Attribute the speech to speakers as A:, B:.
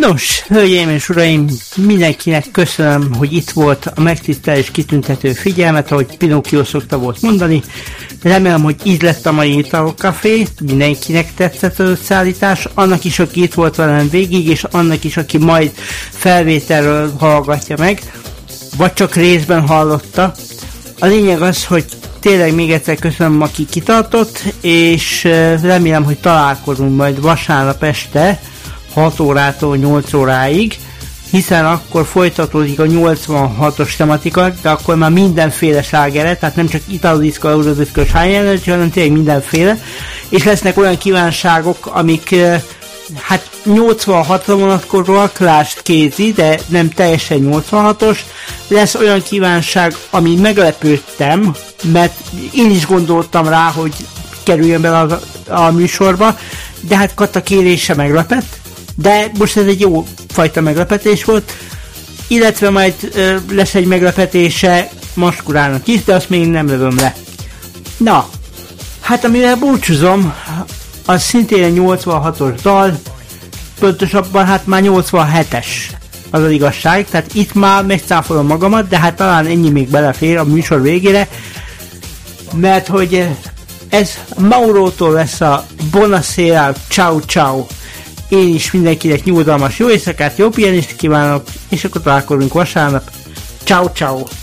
A: Nos, hölgyeim és uraim, mindenkinek köszönöm, hogy itt volt a megtisztelés kitüntető figyelmet, ahogy Pinocchio szokta volt mondani. Remélem, hogy így lett a mai Italokafé, mindenkinek tetszett az összeállítás, annak is, aki itt volt velem végig, és annak is, aki majd felvételről hallgatja meg, vagy csak részben hallotta. A lényeg az, hogy tényleg még egyszer köszönöm, aki kitartott, és remélem, hogy találkozunk majd vasárnap este 6 órától 8 óráig, hiszen akkor folytatódik a 86-os tematika, de akkor már mindenféle slágere, tehát nem csak Italo-diszko, Eurodisco, High Energy, hanem tényleg mindenféle, és lesznek olyan kívánságok, amik hát 86-ra vonatkozóak, lásd Kézi, de nem teljesen 86-os. Lesz olyan kívánság, ami meglepődtem, mert én is gondoltam rá, hogy kerüljön bele a műsorba, de hát Kata kérése meglepett, de most ez egy jó fajta meglepetés volt, illetve majd lesz egy meglepetése Maskurának is, de azt még nem lövöm le. Na, hát amivel búcsúzom, az szintén egy 86-os dal, pontosabban hát már 87-es az az igazság, tehát itt már megcáfolom magamat, de hát talán ennyi még belefér a műsor végére, mert hogy ez Maurótól lesz a Buonasera, ciao ciao. Én is mindenkinek nyugodalmas jó éjszakát, jó pihenést kívánok, és akkor találkozunk vasárnap. Ciao ciao.